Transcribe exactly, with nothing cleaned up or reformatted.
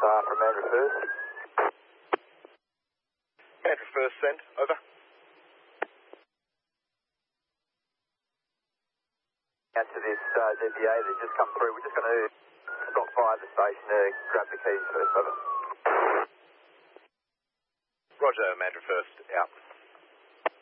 uh, from Andrew First. Andrew First, send. Over. Out to this uh, Z B A that just come through. We're just going to stop by the station to grab the keys first. Over. Roger, Andrew First, out.